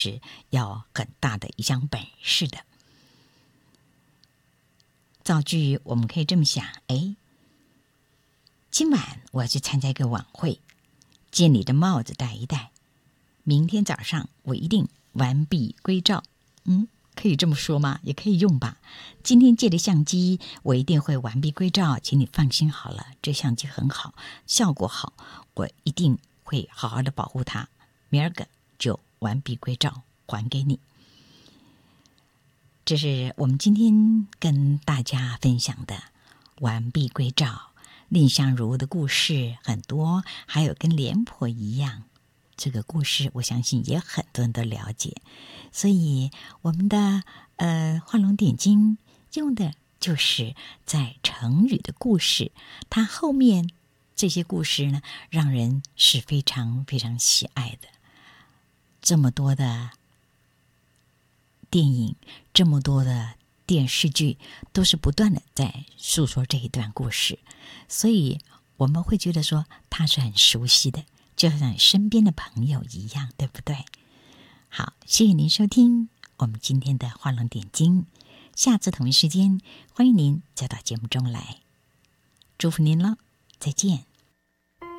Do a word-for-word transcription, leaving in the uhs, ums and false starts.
是要很大的一项本事的。造句我们可以这么想，哎，今晚我要去参加一个晚会，借你的帽子戴一戴，明天早上我一定完璧归赵。嗯，可以这么说吗？也可以用吧。今天借的相机我一定会完璧归赵，请你放心好了，这相机很好，效果好，我一定会好好的保护它，明儿个就完璧归赵还给你。这是我们今天跟大家分享的完璧归赵。蔺相如的故事很多，还有跟廉颇一样，这个故事我相信也很多人都了解。所以我们的呃画龙点睛用的就是在成语的故事，它后面这些故事呢，让人是非常非常喜爱的。这么多的电影，这么多的电视剧，都是不断的在诉说这一段故事，所以我们会觉得说它是很熟悉的，就像身边的朋友一样，对不对？好，谢谢您收听我们今天的画龙点睛，下次同一时间欢迎您再到节目中来，祝福您了，再见。